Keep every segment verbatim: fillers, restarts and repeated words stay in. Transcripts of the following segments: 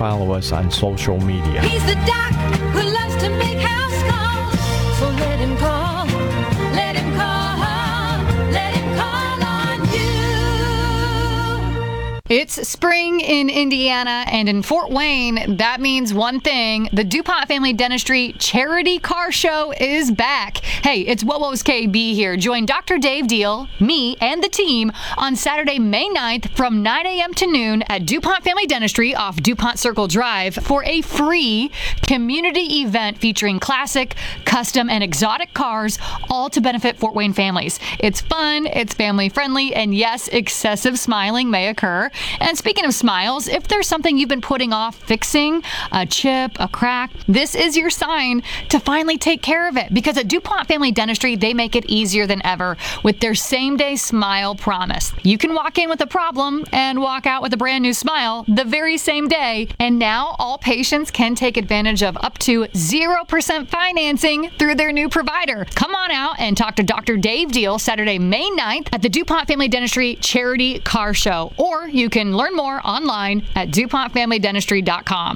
follow us on social media. He's the doc who loves to make house calls. So let him call, let him call, let him call on you. It's spring in Indiana, and in Fort Wayne, that means one thing. The DuPont Family Dentistry Charity Car Show is back. Hey, it's What Wo's K B here. Join Doctor Dave Deal, me, and the team on Saturday, May ninth from nine a.m. to noon at DuPont Family Dentistry off DuPont Circle Drive for a free community event featuring classic, custom, and exotic cars, all to benefit Fort Wayne families. It's fun, it's family-friendly, and yes, excessive smiling may occur. And speaking of smiles, if there's something you've been putting off fixing, a chip, a crack, this is your sign to finally take care of it. Because at DuPont Family Dentistry, they make it easier than ever with their same-day smile promise. You can walk in with a problem and walk out with a brand new smile the very same day. And now all patients can take advantage of up to zero percent financing through their new provider. Come on out and talk to Doctor Dave Deal Saturday, May ninth at the DuPont Family Dentistry Charity Car Show. Or you can learn more online at DuPont Family Dentistry dot com.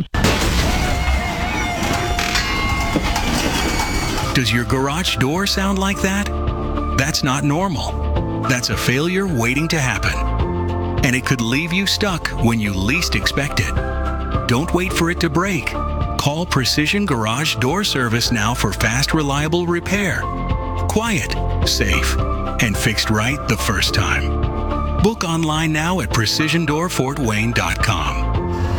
Does your garage door sound like that? That's not normal. That's a failure waiting to happen. And it could leave you stuck when you least expect it. Don't wait for it to break. Call Precision Garage Door Service now for fast, reliable repair. Quiet, safe, and fixed right the first time. Book online now at precision door fort wayne dot com.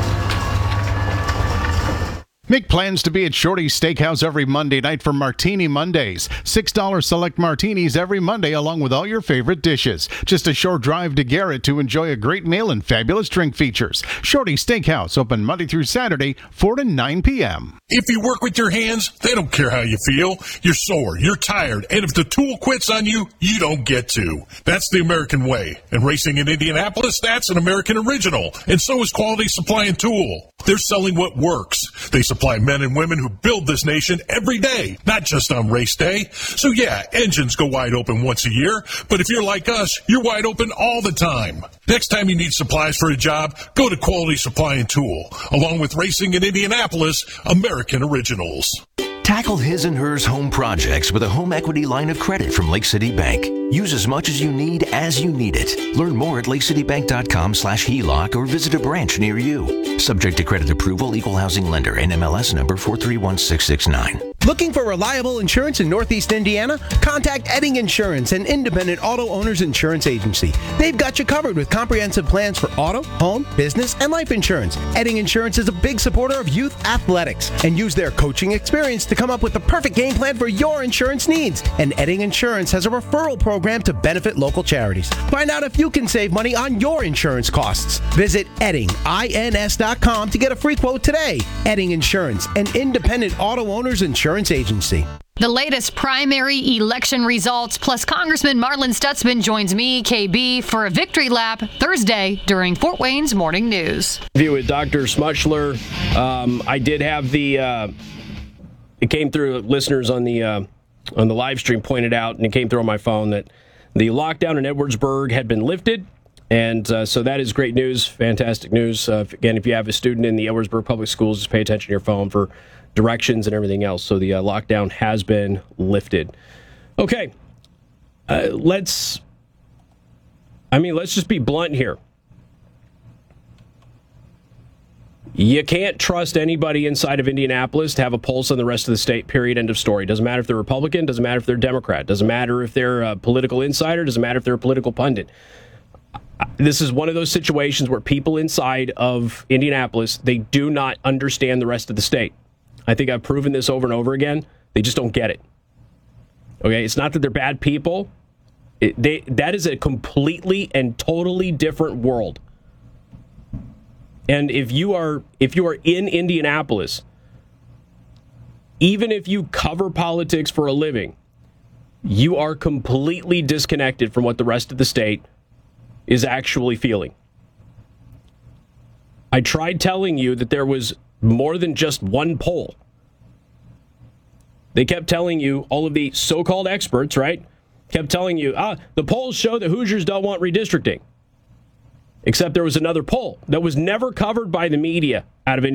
Make plans to be at Shorty's Steakhouse every Monday night for Martini Mondays. six dollars select martinis every Monday along with all your favorite dishes. Just a short drive to Garrett to enjoy a great meal and fabulous drink features. Shorty's Steakhouse, open Monday through Saturday, four to nine p.m. If you work with your hands, they don't care how you feel. You're sore, you're tired, and if the tool quits on you, you don't get to. That's the American way. And racing in Indianapolis, that's an American original. And so is Quality Supply and Tool. They're selling what works. They supply men and women who build this nation every day, not just on race day. So yeah, engines go wide open once a year, but if you're like us, you're wide open all the time. Next time you need supplies for a job, go to Quality Supply and Tool. Along with Racing in Indianapolis, American Originals. Tackle his and hers home projects with a home equity line of credit from Lake City Bank. Use as much as you need as you need it. Learn more at lake city bank dot com slash H E L O C or visit a branch near you. Subject to credit approval, equal housing lender, N M L S number four three one six six nine. Looking for reliable insurance in Northeast Indiana? Contact Edding Insurance, an independent auto owners insurance agency. They've got you covered with comprehensive plans for auto, home, business, and life insurance. Edding Insurance is a big supporter of youth athletics and use their coaching experience to come up with the perfect game plan for your insurance needs. And Edding Insurance has a referral program to benefit local charities. Find out if you can save money on your insurance costs. Visit Edding ins dot com to get a free quote today. Edding Insurance, an independent auto owners insurance agency. The latest primary election results, plus Congressman Marlin Stutzman joins me, K B, for a victory lap Thursday during Fort Wayne's Morning News. View with Doctor Smuchler. Um, I did have the, uh, it came through, listeners on the uh, on the live stream pointed out, and it came through on my phone, that the lockdown in Edwardsburg had been lifted. And uh, so that is great news, fantastic news. Uh, again, if you have a student in the Edwardsburg Public Schools, just pay attention to your phone for directions and everything else. So the uh, lockdown has been lifted. Okay, uh, let's, I mean, let's just be blunt here. You can't trust anybody inside of Indianapolis to have a pulse on the rest of the state, period, end of story. Doesn't matter if they're Republican, doesn't matter if they're Democrat, doesn't matter if they're a political insider, doesn't matter if they're a political pundit. This is one of those situations where people inside of Indianapolis, they do not understand the rest of the state. I think I've proven this over and over again. They just don't get it. Okay, it's not that they're bad people. It, they, that is a completely and totally different world. And if you are if you are in Indianapolis, even if you cover politics for a living, you are completely disconnected from what the rest of the state is actually feeling. I tried telling you that there was more than just one poll. They kept telling you, all of the so-called experts, right, kept telling you, ah, the polls show that Hoosiers don't want redistricting. Except there was another poll that was never covered by the media out of Indiana.